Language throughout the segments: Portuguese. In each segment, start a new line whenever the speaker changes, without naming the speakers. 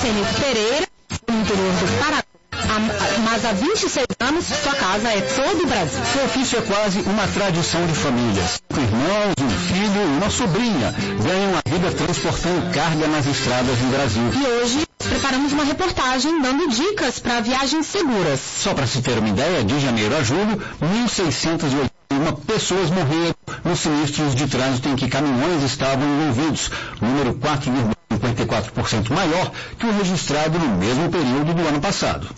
Senito Pereira, no interior do Paraná. Mas há 26 anos, sua casa é todo o Brasil.
Seu ofício é quase uma tradição de famílias. 5 irmãos, um filho e uma sobrinha ganham a vida transportando carga nas estradas do Brasil.
E hoje preparamos uma reportagem dando dicas para viagens seguras.
Só para se ter uma ideia, de janeiro a julho, 1.681 pessoas morreram nos sinistros de trânsito em que caminhões estavam envolvidos, número 4,54% maior que o registrado no mesmo período do ano passado.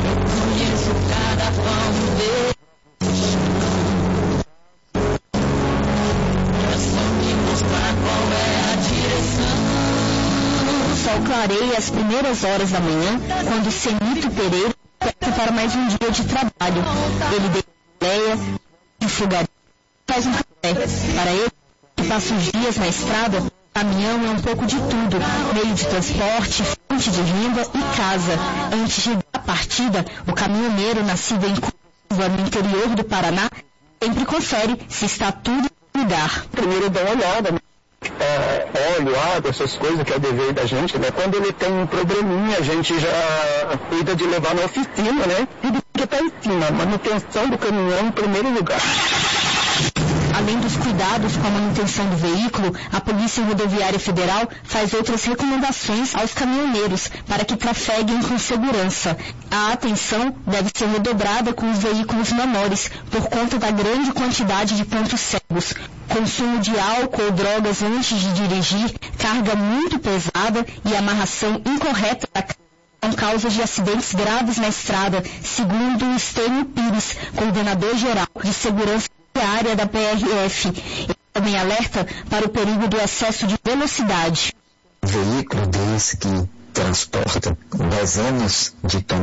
O sol clareia às primeiras horas da manhã, quando Senito Pereira para mais um dia de trabalho. Ele deita ideia, enxugaria, faz um café. Para ele, que passa os dias na estrada, caminhão é um pouco de tudo, meio de transporte, fonte de renda e casa. Antes de dar a partida, o caminhoneiro nascido em Curitiba, no interior do Paraná, sempre confere se está tudo no lugar.
Primeiro dá uma olhada, né? Óleo, água, essas coisas que é o dever da gente, né? Quando ele tem um probleminha, a gente já cuida de levar na oficina, né? Tudo que está em cima, manutenção do caminhão em primeiro lugar.
Além dos cuidados com a manutenção do veículo, a Polícia Rodoviária Federal faz outras recomendações aos caminhoneiros para que trafeguem com segurança. A atenção deve ser redobrada com os veículos menores, por conta da grande quantidade de pontos cegos. Consumo de álcool ou drogas antes de dirigir, carga muito pesada e amarração incorreta da carga são causas de acidentes graves na estrada, segundo o Estênio Pires, coordenador geral de segurança área da PRF. Ele também alerta para o perigo do excesso de velocidade.
Veículo desse que transporta 10 anos de